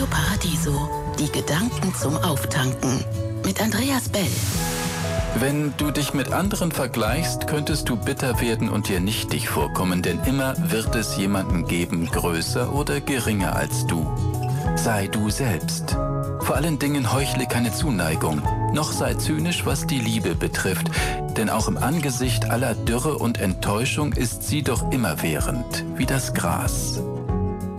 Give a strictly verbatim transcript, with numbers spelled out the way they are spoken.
Radio Paradiso. Die Gedanken zum Auftanken. Mit Andreas Bell. Wenn du dich mit anderen vergleichst, könntest du bitter werden und dir nichtig vorkommen, denn immer wird es jemanden geben, größer oder geringer als du. Sei du selbst. Vor allen Dingen heuchle keine Zuneigung, noch sei zynisch, was die Liebe betrifft, denn auch im Angesicht aller Dürre und Enttäuschung ist sie doch immerwährend, wie das Gras.